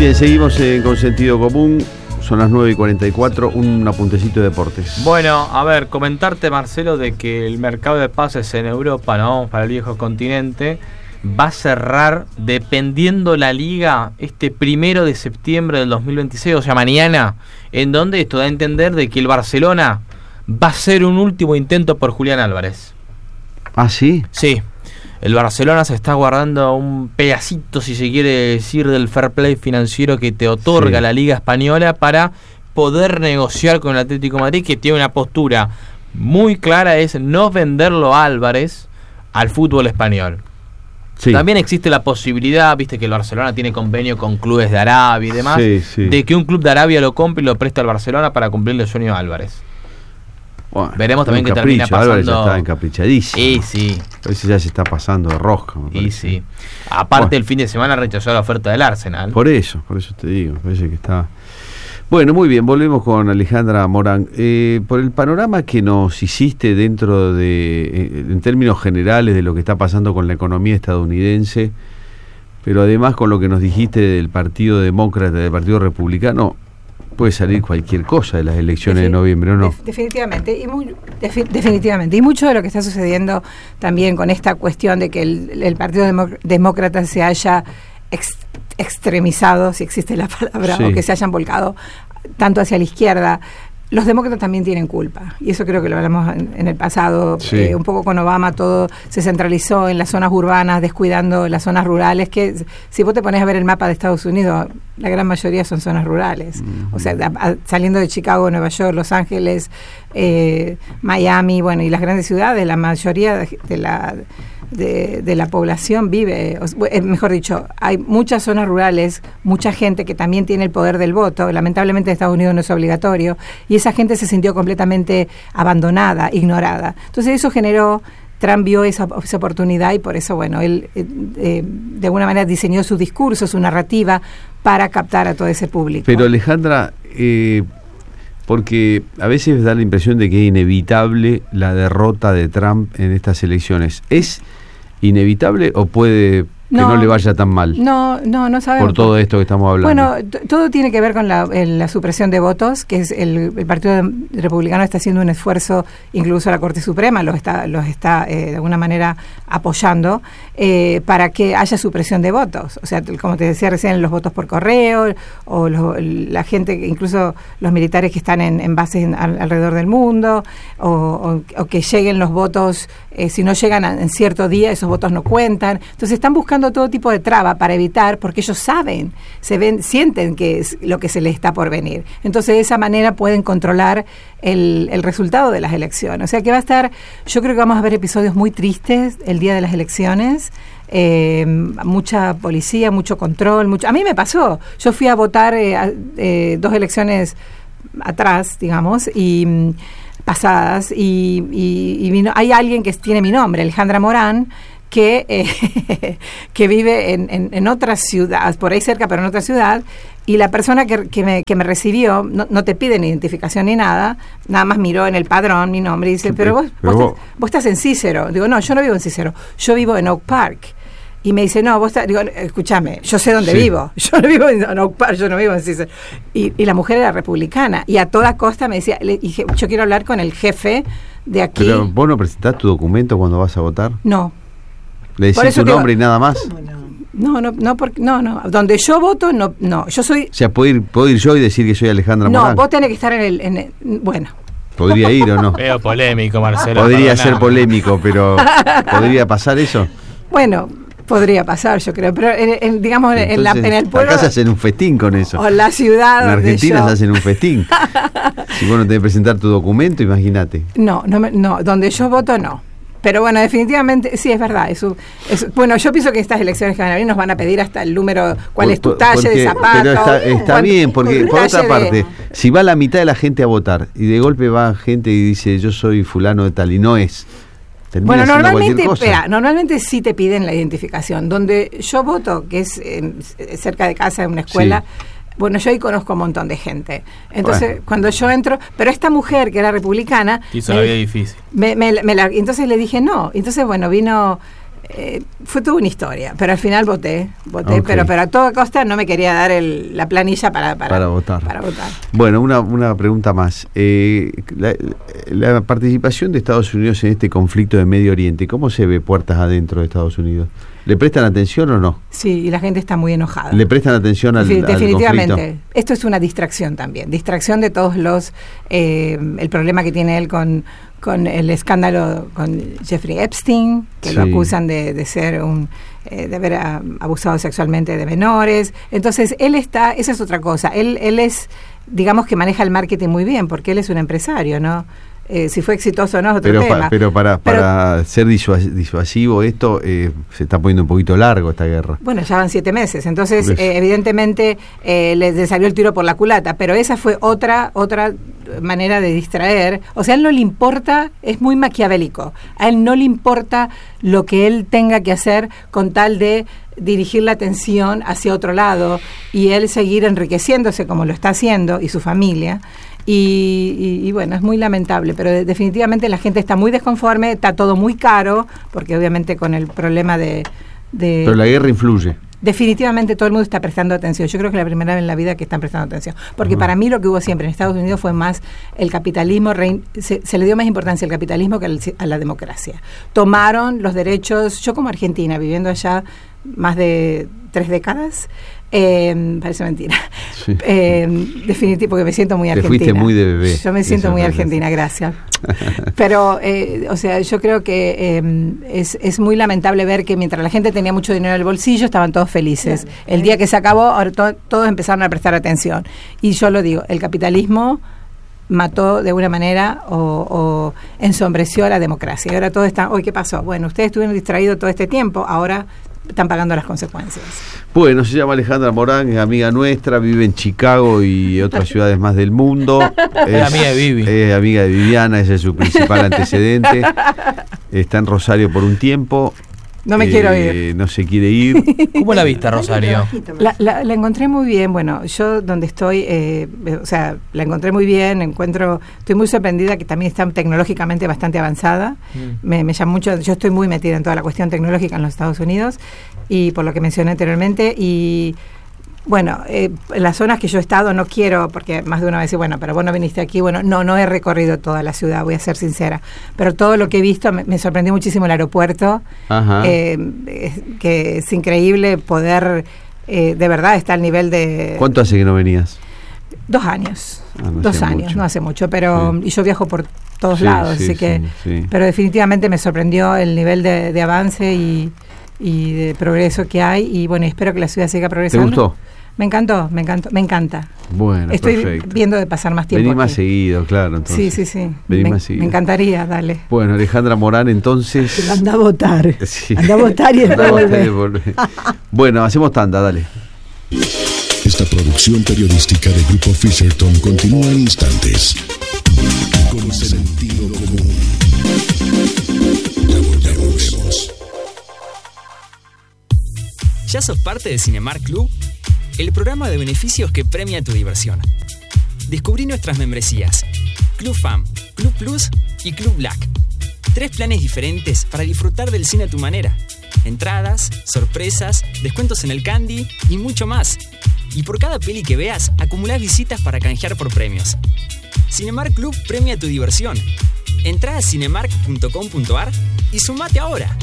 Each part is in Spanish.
Bien, seguimos con Sentido Común. Son las 9:44, un apuntecito de deportes. Bueno, a ver, comentarte, Marcelo, de que el mercado de pases en Europa, ¿no?, para el viejo continente, va a cerrar, dependiendo la liga, este 1 de septiembre del 2026, o sea, mañana, en donde esto da a entender de que el Barcelona va a hacer un último intento por Julián Álvarez. ¿Ah, sí? Sí. El Barcelona se está guardando un pedacito, si se quiere decir, del fair play financiero que te otorga la Liga Española para poder negociar con el Atlético de Madrid, que tiene una postura muy clara, es no venderlo a Álvarez al fútbol español. Sí. También existe la posibilidad, viste que el Barcelona tiene convenio con clubes de Arabia y demás, de que un club de Arabia lo compre y lo preste al Barcelona para cumplirle el sueño a Álvarez. Bueno, veremos también que termina pasando. Álvarez ya está encaprichadísimo. Sí, sí. A veces ya se está pasando de rosca, me parece. Y sí. Aparte, el fin de semana rechazó la oferta del Arsenal. Por eso te digo, parece que está. Bueno, muy bien, volvemos con Alejandra Morán. Por el panorama que nos hiciste dentro de, en términos generales, de lo que está pasando con la economía estadounidense, pero además con lo que nos dijiste del Partido Demócrata, del Partido Republicano, puede salir cualquier cosa de las elecciones de noviembre, ¿o no? Definitivamente. Definitivamente. Y mucho de lo que está sucediendo también con esta cuestión de que el Partido Demócrata se haya extremizado, si existe la palabra, o que se hayan volcado tanto hacia la izquierda. Los demócratas también tienen culpa, y eso creo que lo hablamos en el pasado, un poco con Obama. Todo se centralizó en las zonas urbanas, descuidando las zonas rurales, que si vos te pones a ver el mapa de Estados Unidos, la gran mayoría son zonas rurales. O sea, saliendo de Chicago, Nueva York, Los Ángeles, Miami, bueno, y las grandes ciudades, la mayoría de la población vive, mejor dicho, hay muchas zonas rurales, mucha gente que también tiene el poder del voto. Lamentablemente en Estados Unidos no es obligatorio, y esa gente se sintió completamente abandonada, ignorada. Entonces eso generó, Trump vio esa oportunidad, y por eso, bueno, él de alguna manera diseñó su discurso, su narrativa, para captar a todo ese público. Pero Alejandra, porque a veces da la impresión de que es inevitable la derrota de Trump en estas elecciones. ¿Es inevitable o puede que no le vaya tan mal? No sabemos. Por todo esto que estamos hablando. Bueno, todo tiene que ver con la supresión de votos, que es el Partido Republicano está haciendo un esfuerzo, incluso la Corte Suprema los está de alguna manera apoyando, para que haya supresión de votos. O sea, como te decía recién, los votos por correo, o la gente, incluso los militares que están en bases alrededor del mundo, o que lleguen los votos, si no llegan en cierto día, esos votos no cuentan. Entonces están buscando todo tipo de traba para evitar, porque ellos saben, sienten que es lo que se les está por venir. Entonces de esa manera pueden controlar el resultado de las elecciones. O sea que yo creo que vamos a ver episodios muy tristes el día de las elecciones. Mucha policía, mucho control, a mí me pasó. Yo fui a votar 2 elecciones atrás, digamos, y pasadas, y vino, hay alguien que tiene mi nombre, Alejandra Morán, que vive en otra ciudad, por ahí cerca, pero en otra ciudad, y la persona que me recibió no te piden identificación ni nada más miró en el padrón mi nombre y dice, pero vos estás en Cícero. Digo, no, yo no vivo en Cícero, yo vivo en Oak Park. Y me dice, no, digo, escúchame, yo sé dónde vivo, yo no vivo en Oak Park, yo no vivo en Cícero. Y la mujer era republicana, y a toda costa me decía, dije, yo quiero hablar con el jefe de aquí. Pero ¿vos no presentás tu documento cuando vas a votar? No. ¿Le decís tu nombre y nada más? No, donde yo voto, no, yo soy... O sea, ¿puedo ir yo y decir que soy Alejandra Morán? No, vos tenés que estar en el bueno. ¿Podría ir o no? Veo polémico, Marcelo. Podría ser polémico, pero ¿podría pasar eso? Bueno, podría pasar, yo creo, pero digamos, entonces, en el pueblo... Acá se hacen un festín con eso. O la ciudad. En Argentina se hacen un festín. Si vos no tenés que presentar tu documento, imagínate. No, donde yo voto no. Pero bueno, definitivamente, sí, es verdad. Bueno, yo pienso que estas elecciones que van a venir nos van a pedir hasta el número, cuál es tu talle de zapato. Pero está bien, porque por otra parte, si va la mitad de la gente a votar y de golpe va gente y dice yo soy fulano de tal y no es. Bueno, normalmente sí te piden la identificación. Donde yo voto, que es cerca de casa, en una escuela... Sí. Bueno, yo ahí conozco un montón de gente. Entonces, cuando yo entro... Pero esta mujer, que era republicana... Hizo la vida difícil. Entonces le dije no. Entonces, bueno, vino fue toda una historia, pero al final voté, Okay. pero a toda costa no me quería dar la planilla para votar. Para votar. Bueno, una pregunta más. La participación de Estados Unidos en este conflicto de Medio Oriente, ¿cómo se ve puertas adentro de Estados Unidos? ¿Le prestan atención o no? Sí, y la gente está muy enojada. ¿Le prestan atención al definitivamente. conflicto? Esto es una distracción también. Distracción de todos el problema que tiene él con el escándalo con Jeffrey Epstein, que lo acusan de ser de haber abusado sexualmente de menores. Entonces, esa es otra cosa. Él es, digamos que maneja el marketing muy bien, porque él es un empresario, ¿no? Si fue exitoso o no es otro tema. Pero para ser disuasivo esto, se está poniendo un poquito largo esta guerra. Bueno, ya van 7 meses, entonces evidentemente le salió el tiro por la culata, pero esa fue otra manera de distraer. O sea, a él no le importa, es muy maquiavélico, a él no le importa lo que él tenga que hacer con tal de dirigir la atención hacia otro lado y él seguir enriqueciéndose como lo está haciendo y su familia. Y bueno, es muy lamentable, pero definitivamente la gente está muy desconforme, está todo muy caro, porque obviamente con el problema de... Pero la guerra influye. Definitivamente todo el mundo está prestando atención. Yo creo que es la primera vez en la vida que están prestando atención. Porque para mí lo que hubo siempre en Estados Unidos fue más el capitalismo, se le dio más importancia al capitalismo que a la democracia. Tomaron los derechos, yo como argentina, viviendo allá más de 3 décadas, parece mentira. Sí. Definitivo, porque me siento muy argentina. Te fuiste muy de bebé. Yo me siento muy argentina, gracias. Pero, o sea, yo creo que es muy lamentable ver que mientras la gente tenía mucho dinero en el bolsillo, estaban todos felices. Claro. El día que se acabó, ahora todos empezaron a prestar atención. Y yo lo digo, el capitalismo mató de alguna manera o ensombreció a la democracia. Y ahora todos están, ¿qué pasó? Bueno, ustedes estuvieron distraídos todo este tiempo, ahora están pagando las consecuencias. Bueno, se llama Alejandra Morán, es amiga nuestra, vive en Chicago y otras ciudades más del mundo. Es amiga de Vivi. Es amiga de Viviana, esa es su principal antecedente. Está en Rosario por un tiempo. No me quiero ir. No se quiere ir. ¿Cómo la viste, Rosario? La encontré muy bien. Bueno, yo donde estoy, o sea, la encontré muy bien. Estoy muy sorprendida que también está tecnológicamente bastante avanzada. Me llama mucho. Yo estoy muy metida en toda la cuestión tecnológica en los Estados Unidos y por lo que mencioné anteriormente. Y bueno, en las zonas que yo he estado no quiero, porque más de una vez dice, bueno, pero vos no viniste aquí. Bueno, no he recorrido toda la ciudad, voy a ser sincera. Pero todo lo que he visto, me sorprendió muchísimo el aeropuerto, que es increíble poder, de verdad, está al nivel de... ¿Cuánto hace que no venías? 2 años. No 2 años, mucho. No hace mucho, pero y yo viajo por todos lados, así que... Sí. Pero definitivamente me sorprendió el nivel de avance y de progreso que hay, y bueno, espero que la ciudad siga progresando. ¿Te gustó? Me encanta. Bueno, estoy perfecto. viendo de pasar más tiempo. Vení más seguido, claro. Entonces. Sí. Vení más seguido. Me encantaría, dale. Bueno, Alejandra Morán, entonces... Anda a votar. Sí. Anda a votar y después volver. Bueno, hacemos tanda, dale. Esta producción periodística de Grupo Fisherton continúa en instantes. Con sentido común. Ya volvemos. ¿Ya sos parte de Cinemark Club? El programa de beneficios que premia tu diversión. Descubrí nuestras membresías: Club Fam, Club Plus y Club Black. 3 planes diferentes para disfrutar del cine a tu manera. Entradas, sorpresas, descuentos en el candy y mucho más. Y por cada peli que veas, acumulás visitas para canjear por premios. Cinemark Club premia tu diversión. Entrá a cinemark.com.ar y sumate ahora.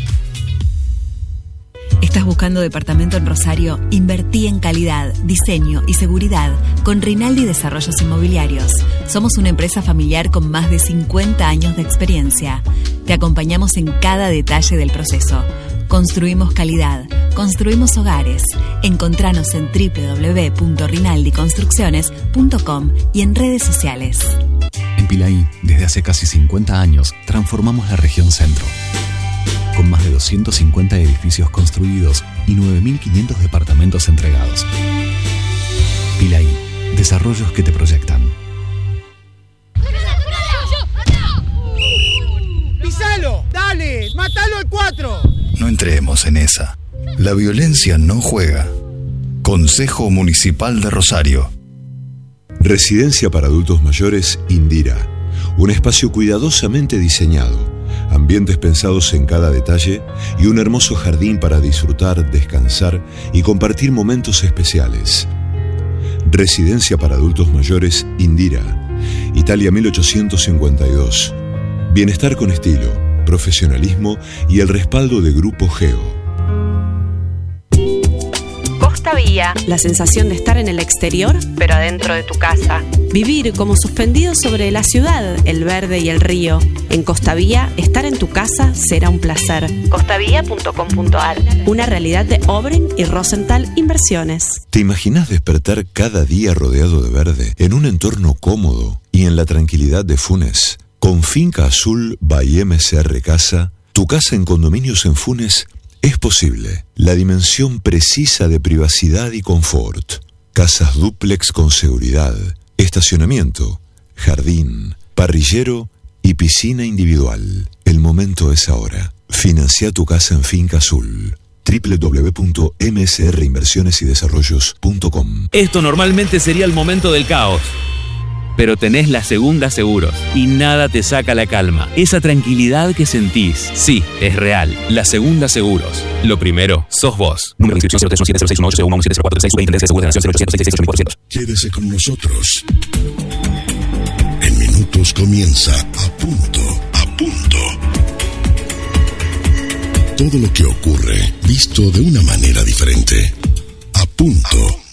¿Estás buscando departamento en Rosario? Invertí en calidad, diseño y seguridad con Rinaldi Desarrollos Inmobiliarios. Somos una empresa familiar con más de 50 años de experiencia. Te acompañamos en cada detalle del proceso. Construimos calidad, construimos hogares. Encontranos en www.rinaldiconstrucciones.com y en redes sociales. En Pilaí, desde hace casi 50 años, transformamos la región centro. Con más de 250 edificios construidos y 9.500 departamentos entregados. Pilaí, desarrollos que te proyectan. ¡Pisalo! ¡Dale! ¡Mátalo al 4! No entremos en esa. La violencia no juega. Consejo Municipal de Rosario. Residencia para adultos mayores Indira. Un espacio cuidadosamente diseñado, ambientes pensados en cada detalle y un hermoso jardín para disfrutar, descansar y compartir momentos especiales. Residencia para adultos mayores Indira, Italia 1852. Bienestar con estilo, profesionalismo y el respaldo de Grupo Geo. Costa Vía, la sensación de estar en el exterior, pero adentro de tu casa. Vivir como suspendido sobre la ciudad, el verde y el río. En Costa Vía, estar en tu casa será un placer. costavia.com.ar, una realidad de Obren y Rosenthal Inversiones. ¿Te imaginas despertar cada día rodeado de verde, en un entorno cómodo y en la tranquilidad de Funes? Con Finca Azul by MSR Casa, tu casa en condominios en Funes es posible. La dimensión precisa de privacidad y confort. Casas dúplex con seguridad, estacionamiento, jardín, parrillero y piscina individual. El momento es ahora. Financia tu casa en Finca Azul. www.msrinversionesydesarrollos.com. Esto normalmente sería el momento del caos, pero tenés la Segunda Seguros y nada te saca la calma. Esa tranquilidad que sentís, sí, es real. La Segunda Seguros. Lo primero, sos vos. Número de inscripción 031706170436 Quédese con nosotros. En minutos comienza A Punto. Todo lo que ocurre, visto de una manera diferente. A Punto.